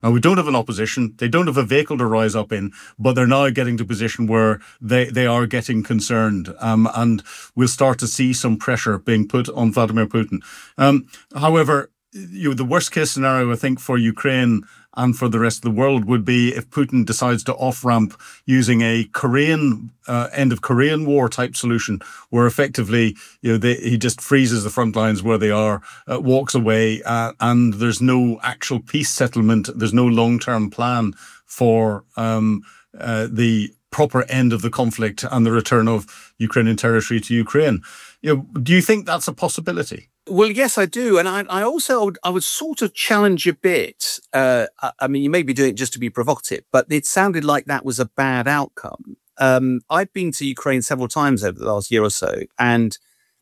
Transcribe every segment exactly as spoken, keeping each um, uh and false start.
Now, we don't have an opposition. They don't have a vehicle to rise up in, but they're now getting to a position where they, they are getting concerned. Um, and we'll start to see some pressure being put on Vladimir Putin. Um, however, you know, the worst case scenario, I think, for Ukraine and for the rest of the world would be if Putin decides to off-ramp using a Korean, uh, end of Korean War type solution, where effectively, you know, they, he just freezes the front lines where they are, uh, walks away, uh, and there's no actual peace settlement. There's no long-term plan for um, uh, the proper end of the conflict and the return of Ukrainian territory to Ukraine. You know, do you think that's a possibility? Well, yes, I do. And I, I also, I would, I would sort of challenge a bit. Uh, I, I mean, you may be doing it just to be provocative, but it sounded like that was a bad outcome. Um, I've been to Ukraine several times over the last year or so, and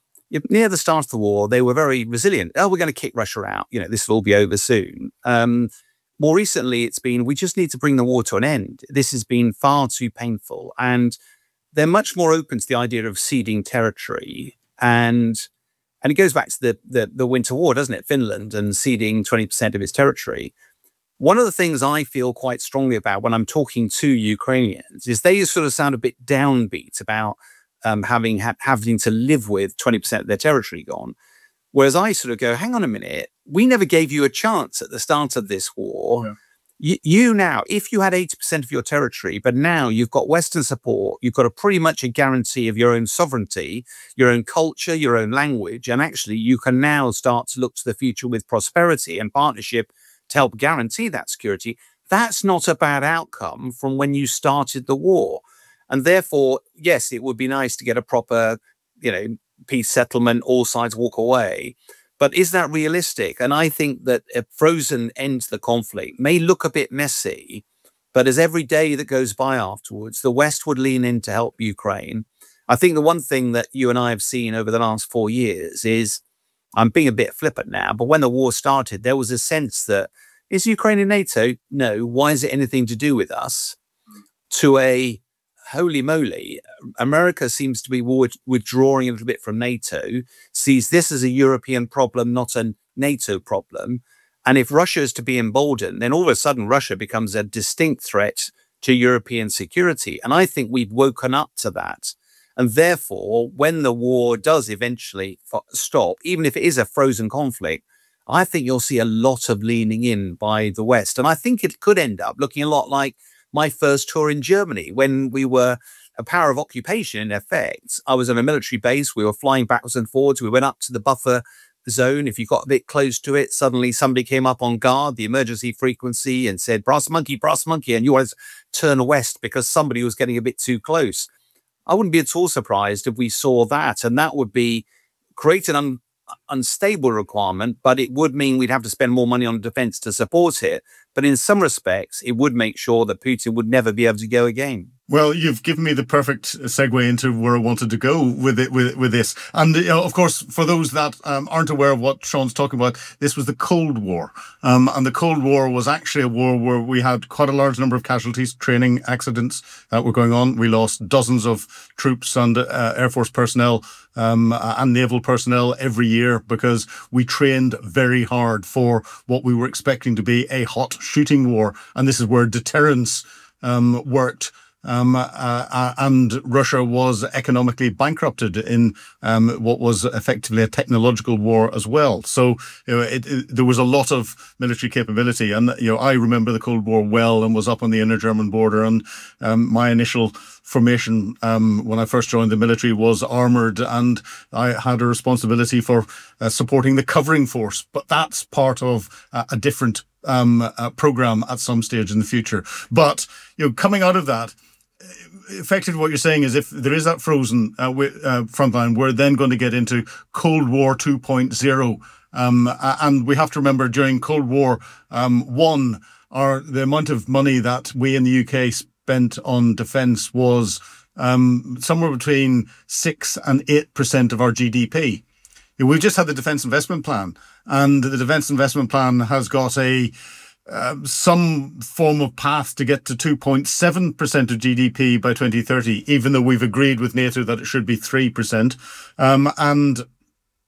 near the start of the war, they were very resilient. Oh, we're going to kick Russia out. You know, this will all be over soon. Um, more recently, it's been, we just need to bring the war to an end. This has been far too painful. And they're much more open to the idea of ceding territory. And And it goes back to the, the, the Winter War, doesn't it? Finland and ceding twenty percent of its territory. One of the things I feel quite strongly about when I'm talking to Ukrainians is they sort of sound a bit downbeat about um, having ha having to live with twenty percent of their territory gone. Whereas I sort of go, hang on a minute, we never gave you a chance at the start of this war. Yeah. You, you now, if you had eighty percent of your territory, but now you've got Western support, you've got a pretty much a guarantee of your own sovereignty, your own culture, your own language, and actually you can now start to look to the future with prosperity and partnership to help guarantee that security. That's not a bad outcome from when you started the war. And therefore, yes, it would be nice to get a proper, you know, peace settlement, all sides walk away. But is that realistic? And I think that a frozen end to the conflict may look a bit messy, but as every day that goes by afterwards, the West would lean in to help Ukraine. I think the one thing that you and I have seen over the last four years is, I'm being a bit flippant now, but when the war started, there was a sense that, is Ukraine in NATO? No. Why is it anything to do with us? To a, holy moly, America seems to be withdrawing a little bit from NATO, sees this as a European problem, not a NATO problem. And if Russia is to be emboldened, then all of a sudden Russia becomes a distinct threat to European security. And I think we've woken up to that. And therefore, when the war does eventually stop, even if it is a frozen conflict, I think you'll see a lot of leaning in by the West. And I think it could end up looking a lot like my first tour in Germany, when we were a power of occupation in effect. I was on a military base. We were flying backwards and forwards. We went up to the buffer zone. If you got a bit close to it, suddenly somebody came up on guard, the emergency frequency, and said, brass monkey, brass monkey. And you always turn west because somebody was getting a bit too close. I wouldn't be at all surprised if we saw that. And that would be create an un unstable requirement, but it would mean we'd have to spend more money on defense to support it. But in some respects, it would make sure that Putin would never be able to go again. Well, you've given me the perfect segue into where I wanted to go with it, with, with this. And, you know, of course, for those that um, aren't aware of what Sean's talking about, this was the Cold War. Um, and the Cold War was actually a war where we had quite a large number of casualties, training accidents that were going on. We lost dozens of troops and uh, Air Force personnel um, and naval personnel every year because we trained very hard for what we were expecting to be a hot shooting war. And this is where deterrence um, worked. Um, uh, uh, and Russia was economically bankrupted in um, what was effectively a technological war as well. So you know, it, it, there was a lot of military capability. And you know, I remember the Cold War well and was up on the inner German border. And um, my initial formation um, when I first joined the military was armoured, and I had a responsibility for uh, supporting the covering force. But that's part of uh, a different um, uh, program at some stage in the future. But you know, coming out of that, effectively what you're saying is if there is that frozen uh, uh, front line, we're then going to get into Cold War two point oh. Um, and we have to remember during Cold War um, One, our, the amount of money that we in the U K spent on defence was um, somewhere between six and eight percent of our G D P. We've just had the Defence Investment Plan, and the Defence Investment Plan has got a Uh, some form of path to get to two point seven percent of G D P by twenty thirty, even though we've agreed with NATO that it should be three percent. Um, and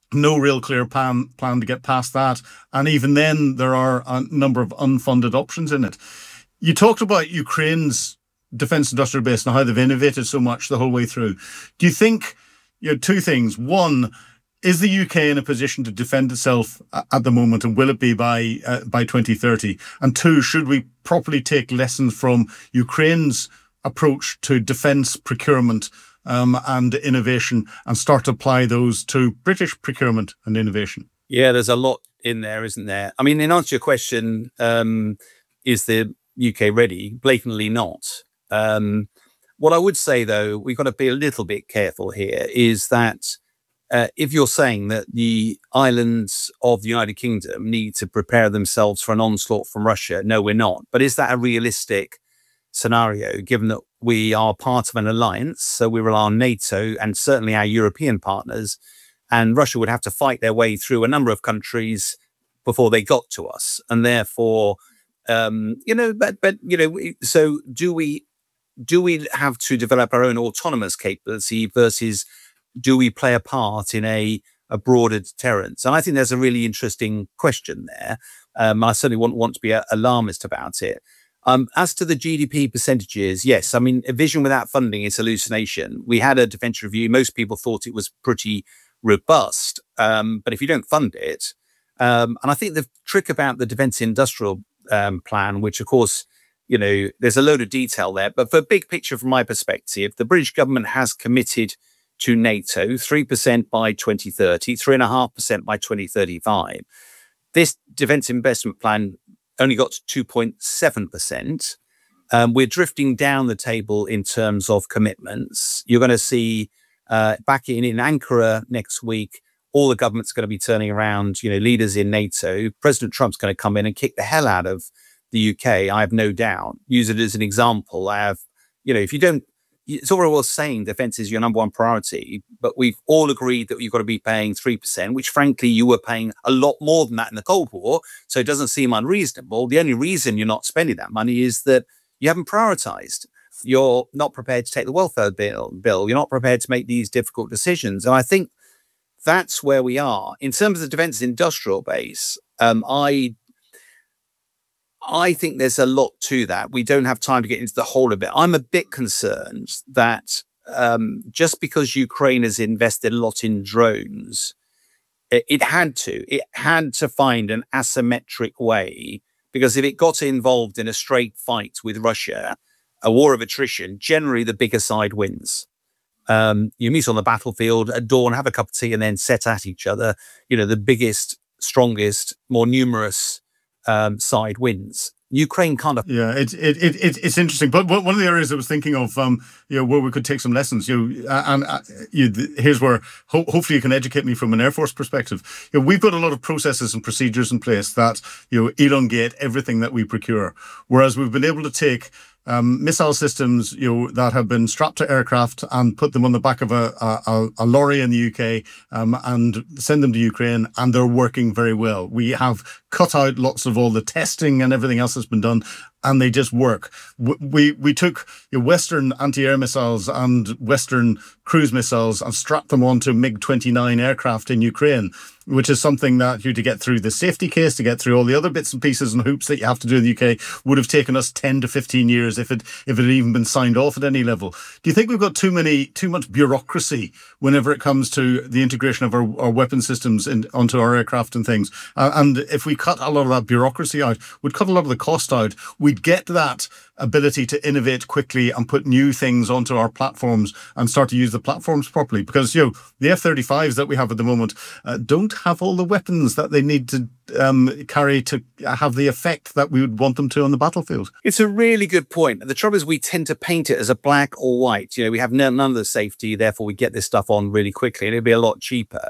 no real clear plan, plan to get past that. And even then, there are a number of unfunded options in it. You talked about Ukraine's defense industrial base and how they've innovated so much the whole way through. Do you think, you know, two things? One, is the U K in a position to defend itself at the moment, and will it be by uh, by twenty thirty? And two, should we properly take lessons from Ukraine's approach to defence procurement um, and innovation and start to apply those to British procurement and innovation? Yeah, there's a lot in there, isn't there? I mean, in answer to your question, um, is the U K ready? Blatantly not. Um, what I would say, though, we've got to be a little bit careful here, is that Uh, if you're saying that the islands of the United Kingdom need to prepare themselves for an onslaught from Russia, no, we're not. But is that a realistic scenario, given that we are part of an alliance? So we rely on NATO and certainly our European partners, and Russia would have to fight their way through a number of countries before they got to us. And therefore, um, you know, but, but, you know, so do we, do we have to develop our own autonomous capability versus do we play a part in a, a broader deterrence? And I think there's a really interesting question there. Um, I certainly wouldn't want to be a, alarmist about it. Um, as to the G D P percentages, yes, I mean, a vision without funding is hallucination. We had a defence review. Most people thought it was pretty robust. Um, but if you don't fund it, um, and I think the trick about the defence industrial um, plan, which of course, you know, there's a load of detail there, but for a big picture from my perspective, the British government has committed to NATO, three percent by twenty thirty, three point five percent by twenty thirty-five. This defence investment plan only got to two point seven percent. Um, we're drifting down the table in terms of commitments. You're going to see uh, back in, in Ankara next week, all the government's going to be turning around, you know, leaders in NATO. President Trump's going to come in and kick the hell out of the U K, I have no doubt. Use it as an example. I have, you know, if you don't, it's all very well saying defense is your number one priority, but we've all agreed that you've got to be paying three percent, which frankly, you were paying a lot more than that in the Cold War. So it doesn't seem unreasonable. The only reason you're not spending that money is that you haven't prioritized. You're not prepared to take the welfare bill, bill. You're not prepared to make these difficult decisions. And I think that's where we are. In terms of the defense industrial base, um, I I think there's a lot to that. We don't have time to get into the whole of it. I'm a bit concerned that um, just because Ukraine has invested a lot in drones, it, it had to. It had to find an asymmetric way, because if it got involved in a straight fight with Russia, a war of attrition, generally the bigger side wins. Um, you meet on the battlefield at dawn, have a cup of tea, and then set at each other. You know, the biggest, strongest, more numerous Um, side wins. Ukraine kind of yeah, it, it it it it's interesting. But one of the areas I was thinking of, um, you know, where we could take some lessons, you know, and uh, you, here's where ho hopefully you can educate me from an Air Force perspective. You know, we've got a lot of processes and procedures in place that, you know, elongate everything that we procure, whereas we've been able to take Um, missile systems, you know, that have been strapped to aircraft and put them on the back of a, a, a lorry in the U K um, and send them to Ukraine, and they're working very well. We have cut out lots of all the testing and everything else that's been done, and they just work. We we took you know, Western anti-air missiles and Western cruise missiles and strapped them onto MiG twenty-nine aircraft in Ukraine, which is something that you to get through the safety case, to get through all the other bits and pieces and hoops that you have to do in the U K, would have taken us ten to fifteen years if it if it had even been signed off at any level. Do you think we've got too many too much bureaucracy whenever it comes to the integration of our, our weapon systems in, onto our aircraft and things? Uh, and if we cut a lot of that bureaucracy out, we'd cut a lot of the cost out, we'd get that ability to innovate quickly and put new things onto our platforms and start to use the platforms properly. Because, you know, the F thirty-fives that we have at the moment uh, don't have all the weapons that they need to um, carry to have the effect that we would want them to on the battlefield. It's a really good point. The trouble is we tend to paint it as a black or white. You know, we have none of the safety, therefore we get this stuff on really quickly and it'll be a lot cheaper.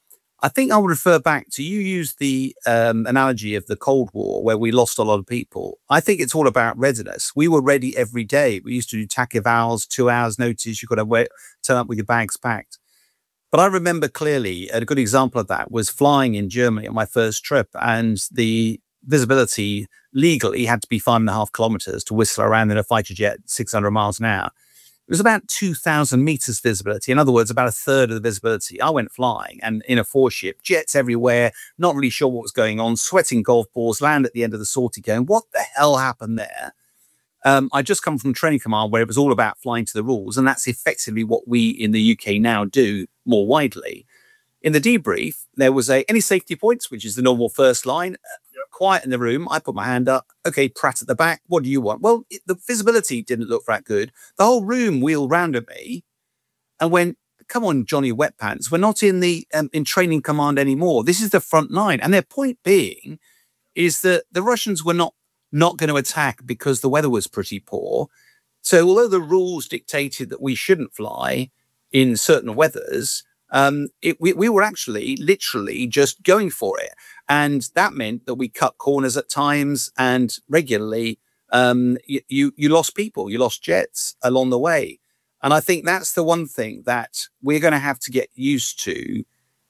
I think I'll refer back to, you used the um, analogy of the Cold War where we lost a lot of people. I think it's all about readiness. We were ready every day. We used to do tac evals, two hours notice. You could have wait, turn up with your bags packed. But I remember clearly, a good example of that was flying in Germany on my first trip, and the visibility legally had to be five and a half kilometers to whistle around in a fighter jet at six hundred miles an hour. it was about two thousand meters visibility. In other words, about a third of the visibility. I went flying and in a four ship, jets everywhere, not really sure what was going on, sweating golf balls, land at the end of the sortie going, what the hell happened there? Um, I just come from training command where it was all about flying to the rules. And that's effectively what we in the U K now do more widely. In the debrief, there was a any safety points, which is the normal first line. Yep. Quiet in the room. I put my hand up. Okay, Pratt at the back. What do you want? Well, it, the visibility didn't look that good. The whole room wheeled round at me and went, come on, Johnny Wetpants. We're not in the um, in training command anymore. This is the front line. And their point being is that the Russians were not, not going to attack because the weather was pretty poor. So although the rules dictated that we shouldn't fly in certain weathers, Um, it, we, we were actually literally just going for it. And that meant that we cut corners at times and regularly um, you, you, you lost people, you lost jets along the way. And I think that's the one thing that we're going to have to get used to,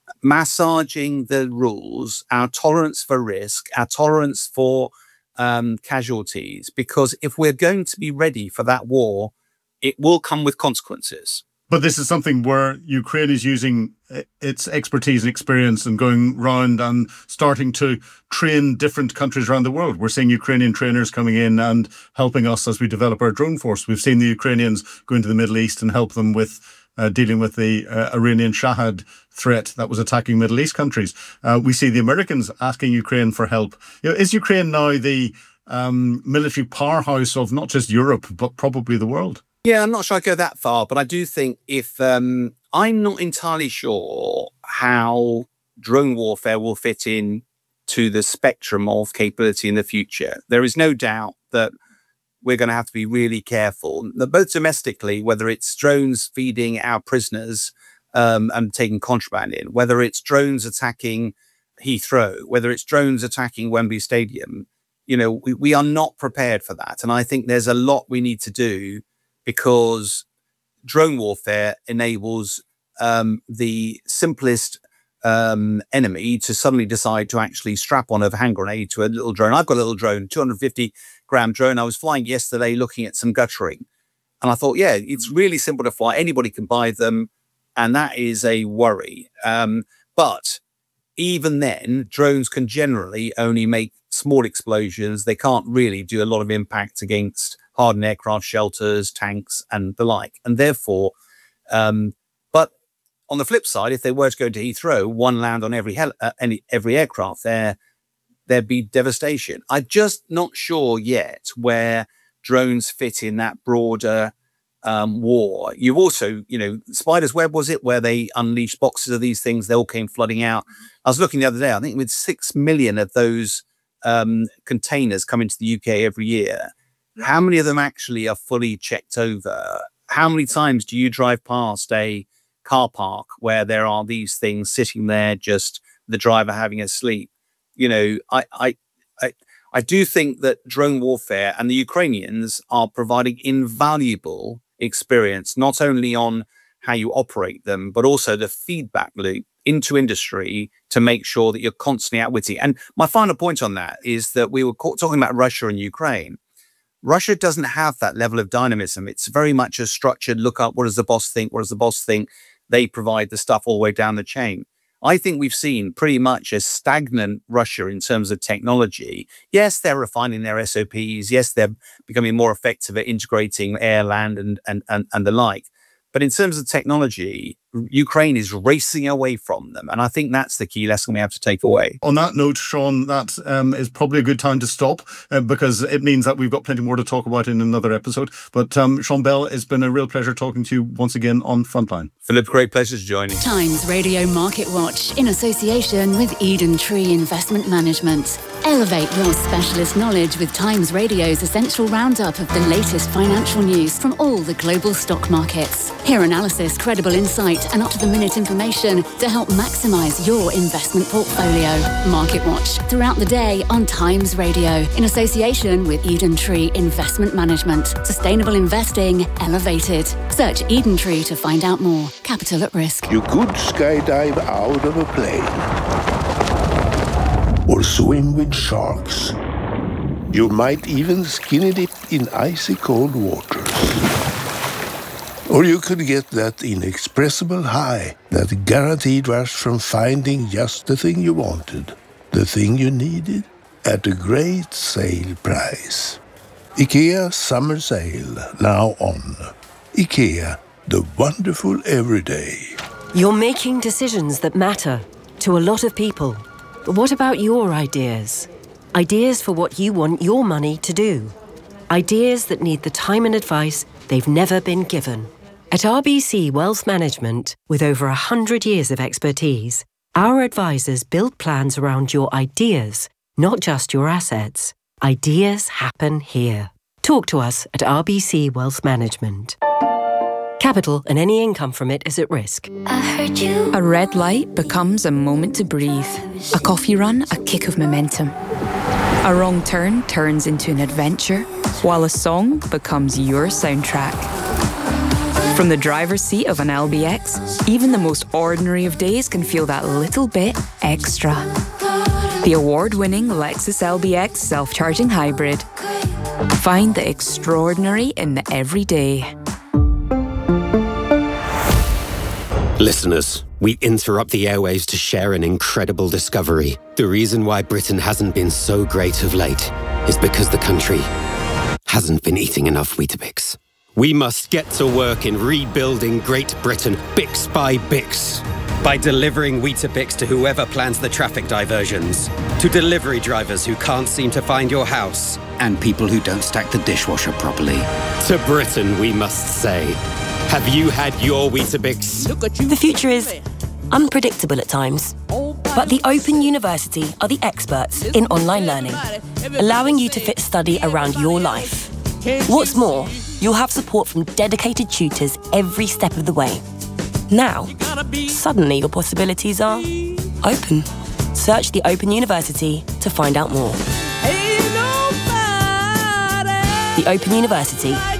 massaging the rules, our tolerance for risk, our tolerance for um, casualties, because if we're going to be ready for that war, it will come with consequences. But this is something where Ukraine is using its expertise and experience and going round and starting to train different countries around the world. We're seeing Ukrainian trainers coming in and helping us as we develop our drone force. We've seen the Ukrainians go into the Middle East and help them with uh, dealing with the uh, Iranian Shahad threat that was attacking Middle East countries. Uh, we see the Americans asking Ukraine for help. You know, is Ukraine now the um, military powerhouse of not just Europe, but probably the world? Yeah, I'm not sure I'd go that far, but I do think if um, I'm not entirely sure how drone warfare will fit in to the spectrum of capability in the future. There is no doubt that we're going to have to be really careful, both domestically, whether it's drones feeding our prisoners um, and taking contraband in, whether it's drones attacking Heathrow, whether it's drones attacking Wembley Stadium. You know, we, we are not prepared for that. And I think there's a lot we need to do, because drone warfare enables um, the simplest um, enemy to suddenly decide to actually strap on a hand grenade to a little drone. I've got a little drone, two hundred fifty gram drone. I was flying yesterday looking at some guttering. And I thought, yeah, it's really simple to fly. Anybody can buy them. And that is a worry. Um, but even then, drones can generally only make small explosions. They can't really do a lot of impact against hardened aircraft shelters, tanks, and the like. And therefore, um, but on the flip side, if they were to go to Heathrow, one land on every hel uh, any, every aircraft, there, there'd be devastation. I'm just not sure yet where drones fit in that broader um, war. You've also, you know, Spider's Web, was it, where they unleashed boxes of these things? They all came flooding out. I was looking the other day, I think with six million of those um, containers come into the U K every year. How many of them actually are fully checked over? How many times do you drive past a car park where there are these things sitting there, just the driver having a sleep? You know, I, I, I, I do think that drone warfare and the Ukrainians are providing invaluable experience, not only on how you operate them, but also the feedback loop into industry to make sure that you're constantly outwitting. And my final point on that is that we were talking about Russia and Ukraine. Russia doesn't have that level of dynamism. It's very much a structured look up. What does the boss think? What does the boss think? They provide the stuff all the way down the chain. I think we've seen pretty much a stagnant Russia in terms of technology. Yes, they're refining their S O Ps. Yes, they're becoming more effective at integrating air, land, and, and, and, and the like. But in terms of technology, Ukraine is racing away from them. And I think that's the key lesson we have to take away. On that note, Sean, that um, is probably a good time to stop uh, because it means that we've got plenty more to talk about in another episode. But um, Sean Bell, it's been a real pleasure talking to you once again on Frontline. Philip, great pleasure to join you. Times Radio Market Watch in association with Eden Tree Investment Management. Elevate your specialist knowledge with Times Radio's essential roundup of the latest financial news from all the global stock markets. Hear analysis, credible insight, and up-to-the-minute information to help maximise your investment portfolio. Market Watch throughout the day on Times Radio in association with Eden Tree Investment Management. Sustainable investing elevated. Search Eden Tree to find out more. Capital at risk. You could skydive out of a plane or swim with sharks. You might even skinny dip in icy cold waters. Or you could get that inexpressible high, that guaranteed rush from finding just the thing you wanted, the thing you needed, at a great sale price. IKEA Summer Sale, now on. IKEA, the wonderful everyday. You're making decisions that matter to a lot of people. But what about your ideas? Ideas for what you want your money to do. Ideas that need the time and advice they've never been given. At R B C Wealth Management, with over one hundred years of expertise, our advisors build plans around your ideas, not just your assets. Ideas happen here. Talk to us at R B C Wealth Management. Capital and any income from it is at risk. I heard you. A red light becomes a moment to breathe. A coffee run, a kick of momentum. A wrong turn turns into an adventure, while a song becomes your soundtrack. From the driver's seat of an L B X, even the most ordinary of days can feel that little bit extra. The award-winning Lexus L B X self-charging hybrid. Find the extraordinary in the everyday. Listeners, we interrupt the airwaves to share an incredible discovery. The reason why Britain hasn't been so great of late is because the country hasn't been eating enough Weetabix. We must get to work in rebuilding Great Britain, Bix by Bix. By delivering Weetabix to whoever plans the traffic diversions, to delivery drivers who can't seem to find your house, and people who don't stack the dishwasher properly. To Britain, we must say, have you had your Weetabix? The future is unpredictable at times, but the Open University are the experts in online learning, allowing you to fit study around your life. What's more, you'll have support from dedicated tutors every step of the way. Now, suddenly your possibilities are open. Search the Open University to find out more. The Open University.